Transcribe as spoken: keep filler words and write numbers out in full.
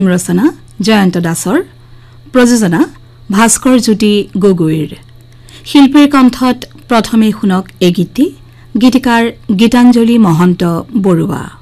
ৰচনা জয়ন্ত দাসৰ প্ৰযোজনা ভাস্কৰ জ্যোতি গগৈৰ শিল্পীৰ কণ্ঠত প্ৰথমে শুনক এই গীতটি গীতিকাৰ গীতাঞ্জলি মহন্ত বৰুৱা।